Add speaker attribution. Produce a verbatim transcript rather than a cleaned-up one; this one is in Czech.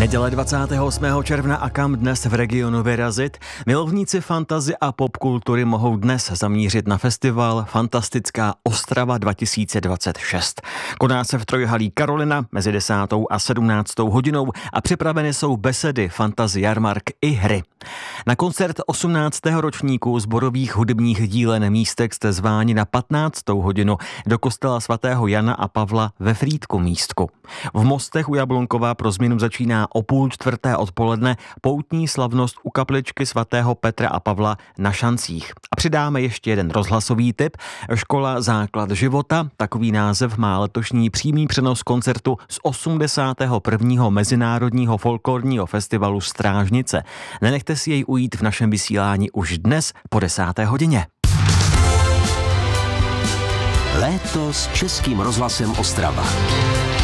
Speaker 1: Neděle dvacátého osmého června a kam dnes v regionu vyrazit? Milovníci fantasy a popkultury mohou dnes zamířit na festival Fantastická Ostrava dva tisíce dvacet šest. Koná se v trojhalí Karolina mezi desátou a sedmnáctou hodinou a připraveny jsou besedy, fantasy jarmark i hry. Na koncert osmnáctého ročníku sborových hudebních dílen Místek jste zváni na patnáctou hodinu do kostela svatého Jana a Pavla ve Frýdku Místku. V Mostech u Jablonkova pro změnu začíná o půl čtvrté odpoledne poutní slavnost u kapličky svatého Petra a Pavla na Šancích. A přidáme ještě jeden rozhlasový tip. Škola Základ života, takový název má letošní přímý přenos koncertu z osmdesátého prvního Mezinárodního folklorního festivalu Strážnice. Nenechte si jej ujít v našem vysílání už dnes po desáté hodině.
Speaker 2: Léto s Českým rozhlasem Ostrava.